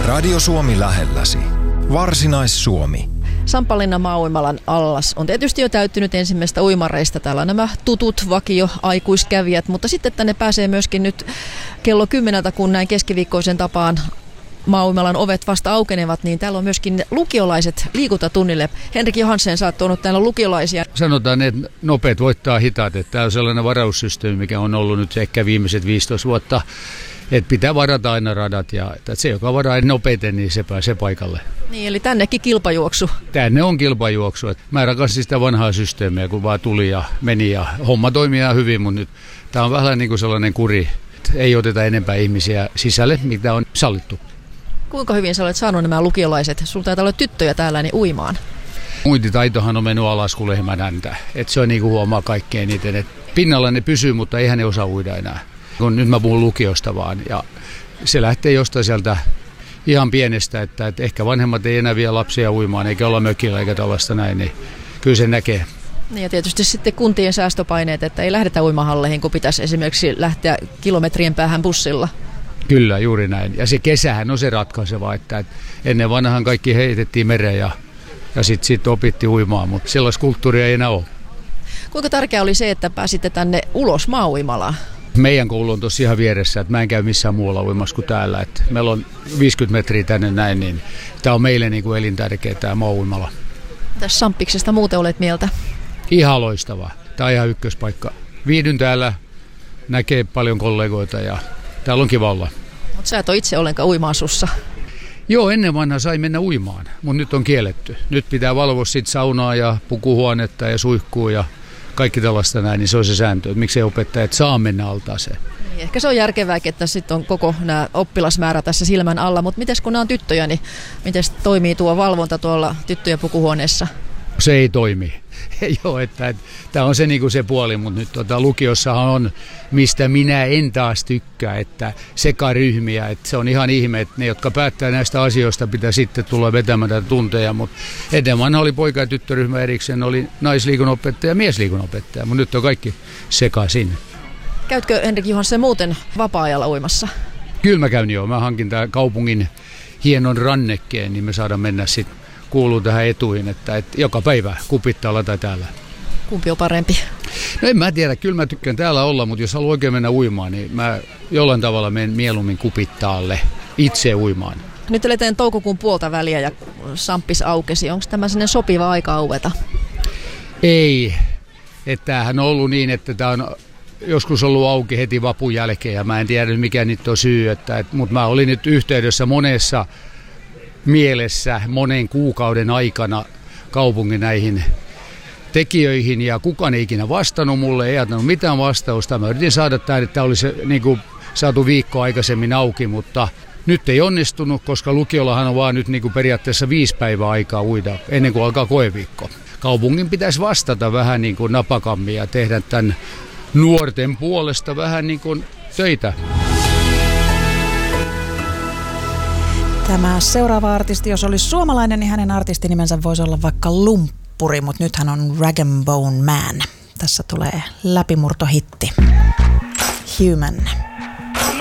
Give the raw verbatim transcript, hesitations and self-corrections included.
Radio Suomi lähelläsi. Varsinais-Suomi. Samppalinnan maa-uimalan allas on tietysti jo täyttynyt ensimmäistä uimareista. Täällä on nämä tutut vakio aikuiskävijät, mutta sitten tänne pääsee myöskin nyt kello kymmeneltä, kun näin keskiviikkoisen tapaan maa-uimalan ovet vasta aukenevat, niin täällä on myöskin lukiolaiset liikuntatunnille. Henrik Johansen, sä oot tuonut täällä lukiolaisia. Sanotaan, että nopeat voittaa hitaat. Että tämä on sellainen varaussysteemi, mikä on ollut nyt ehkä viimeiset viisitoista vuotta. Että pitää varata aina radat ja että se, joka varaa nopeiten, niin se pääsee paikalle. Niin, eli tännekin kilpajuoksu. Tänne on kilpajuoksu. Et mä rakastin sitä vanhaa systeemiä, kun vaan tuli ja meni ja homma toimii ihan hyvin, mutta nyt tämä on vähän niin kuin sellainen kuri. Ei oteta enempää ihmisiä sisälle, mitä on sallittu. Kuinka hyvin sä olet saanut nämä lukiolaiset, sulta taitaa olla tyttöjä täällä, niin uimaan? Uintitaitohan on mennyt alas kuin lehmän häntä. Et se on niin kuin huomaa kaikkein eniten. Et pinnalla ne pysyy, mutta eihän ne osaa uida enää. Kun nyt mä puhun lukiosta vaan ja se lähtee jostain sieltä ihan pienestä, että, että ehkä vanhemmat ei enää vie lapsia uimaan eikä olla mökillä eikä tällaista näin, niin kyllä se näkee. Ja tietysti sitten kuntien säästöpaineet, että ei lähdetä uimahalleihin, kun pitäisi esimerkiksi lähteä kilometrien päähän bussilla. Kyllä, juuri näin. Ja se kesähän on se ratkaiseva, että, että ennen vanhaan kaikki heitettiin mereen ja, ja sitten sit opittiin uimaan, mutta sellaista kulttuuria ei enää ole. Kuinka tärkeää oli se, että pääsitte tänne ulos maa-uimalaan? Meidän koulu on tossa ihan vieressä, että mä en käy missään muualla uimassa kuin täällä. Että meillä on viisikymmentä metriä tänne näin, niin tämä on meille niin kuin elintärkeä tämä maa-uimala. Mitäs Samppiksesta muuten olet mieltä? Ihan loistavaa. Tämä on ihan ykköspaikka. Viihdyn täällä, näkee paljon kollegoita ja täällä on kiva olla. Mutta sä et ole itse ollenkaan uima-asussa. Joo, ennen vanha sai mennä uimaan, mutta nyt on kielletty. Nyt pitää valvoa sit saunaa ja pukuhuonetta ja suihkuu ja kaikki tällaista näin, niin se on se sääntö, että miksei opettajat saa mennä altaaseen. Niin, ehkä se on järkevääkin, että sitten on koko nämä oppilasmäärä tässä silmän alla, mutta miten kun nämä on tyttöjä, niin miten toimii tuo valvonta tuolla tyttöjen pukuhuoneessa? Se ei toimi. Joo, että, että tämä on se, niin kuin se puoli, mutta nyt tota, lukiossahan on, mistä minä en taas tykkää, että sekaryhmiä, että se on ihan ihme, että ne, jotka päättää näistä asioista, pitää sitten tulla vetämään tätä tunteja, mutta ennen vanha oli poika- ja tyttöryhmä erikseen, oli naisliikunopettaja ja miesliikunopettaja, mutta nyt on kaikki sekaisin. Käytkö Henrik Johansen muuten vapaa-ajalla uimassa? Kyllä mä käyn joo, mä hankin tämän kaupungin hienon rannekkeen, niin me saadaan mennä sitten. Kuuluu tähän etuihin, että, että joka päivä kupittaalla tai täällä. Kumpi on parempi? No en mä tiedä, kyllä mä tykkään täällä olla, mutta jos haluan oikein mennä uimaan, niin mä jollain tavalla menen mieluummin kupittaalle itse uimaan. Nyt eletään toukokuun puolta väliä ja Samppis aukesi. Onko tämä sellainen sopiva aika aueta? Ei. Että tämähän on ollut niin, että tämä on joskus ollut auki heti vapun jälkeen ja mä en tiedä mikä nyt on syy, että, että, mutta mä olin nyt yhteydessä monessa mielessä monen kuukauden aikana kaupungin näihin tekijöihin ja kukaan ei ikinä vastannut mulle, ei antanut mitään vastausta. Mä yritin saada tämän, että olisi niin kuin saatu viikko aikaisemmin auki, mutta nyt ei onnistunut, koska lukiollahan on vaan nyt niin kuin periaatteessa viisi päivää aikaa uida ennen kuin alkaa koeviikko. Kaupungin pitäisi vastata vähän niin kuin napakammin ja tehdä tämän nuorten puolesta vähän niin kuin töitä. Tämä seuraava artisti, jos olisi suomalainen, niin hänen artistinimensä voisi olla vaikka Lumppuri, mutta nyt hän on Rag and Bone Man. Tässä tulee läpimurtohitti. Human.